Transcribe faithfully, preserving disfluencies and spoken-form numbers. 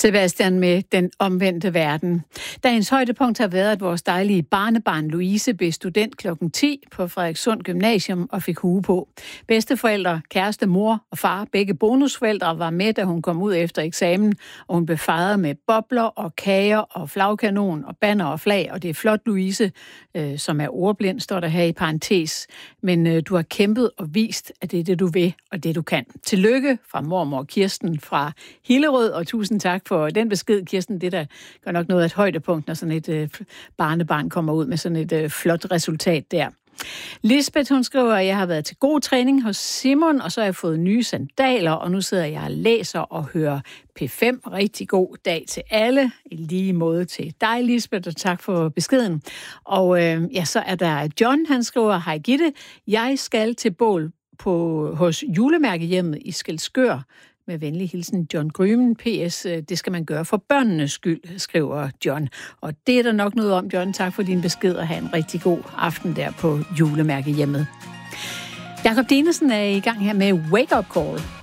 Sebastian med Den omvendte verden. Dagens højdepunkt har været, at vores dejlige barnebarn Louise blev student klokken ti på Frederikssund Gymnasium og fik hue på. Bedsteforældre, kæreste, mor og far, begge bonusforældre var med, da hun kom ud efter eksamen, og hun blev fejret med bobler og kager og flagkanon og banner og flag, og det er flot, Louise, øh, som er ordblind, står der her i parentes. Men øh, du har kæmpet og vist, at det er det, du vil, og det, du kan. Tillykke fra mormor Kirsten fra Hillerød, og tusind tak for den besked, Kirsten. Det der gør nok noget af et højdepunkt, når sådan et øh, barnebarn kommer ud med sådan et øh, flot resultat der. Lisbeth, hun skriver, at jeg har været til god træning hos Simon, og så har jeg fået nye sandaler, og nu sidder jeg og læser og hører P fem. Rigtig god dag til alle. I lige måde til dig, Lisbeth, og tak for beskeden. Og øh, ja, så er der John, han skriver, hej Gitte, jeg skal til bål på, hos julemærkehjemmet i Skælskør. Med venlig hilsen John Grymen. P S. Det skal man gøre for børnenes skyld, skriver John. Og det er der nok noget om, John. Tak for din besked, og have en rigtig god aften der på julemærkehjemmet. Jakob Dinesen er i gang her med Wake Up Call.